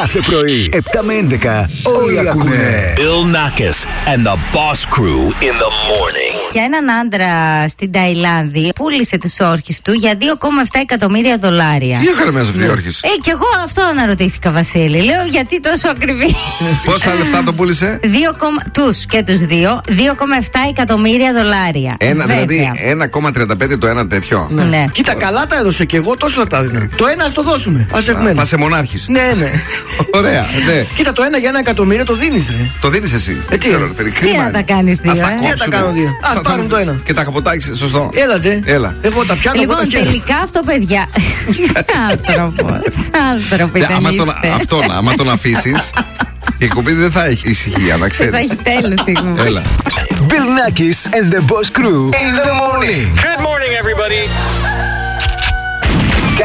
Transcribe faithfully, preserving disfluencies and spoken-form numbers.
Κάθε πρωί, επτά με έντεκα, όλοι ακούνε. Bill Nackis and the Boss Crew in the morning. Για έναν άντρα στην Ταϊλάνδη πούλησε τους όρχες του για δύο κόμμα επτά εκατομμύρια δολάρια. Τι έκανε μέσα αυτοί οι όρχες? Ε, κι εγώ αυτό αναρωτήθηκα, Βασίλη. Λέω γιατί τόσο ακριβή. Πόσα λεφτά το πούλησε? Τους και τους δύο, δύο κόμμα επτά εκατομμύρια δολάρια. Ένα, Βέβαια. δηλαδή ένα κόμμα τριάντα πέντε το ένα τέτοιο. Ναι. Ναι. Κοίτα, καλά τα έδωσε και εγώ, τόσο θα τα έδινα. Το ένα ας το δώσουμε. Ας έχουμε. Θα σε μονάρχης. Ναι, ναι. Ωραία, ναι. Κοίτα, το ένα για ένα εκατομμύριο το δίνεις, ρε. Το δίνεις εσύ. Ε, τι, Ξέρω, ρε, Τι κρίμα να είναι. τα κάνεις δύο, Ας τα ε? Τι να τα κόψουμε. κάνω δύο. Ας Θα πάρουν τα- το ένα. Και τα καποτάξεις, σωστό. Έλατε. Έλα. Εγώ τα πιάνω από Λοιπόν, τα χέρια. τελικά αυτό, παιδιά. Άνθρωπος. Άνθρωποι Δε, δεν άμα τον, είστε. αυτόν, άμα τον αφήσεις, η κουμπίδη δεν θα έχει ησυχία, να Θα ξέρεις. έχει τέλος σίγουρα. Έλα. Bill Nackis and the Boss Crew in the morning. Good morning, everybody.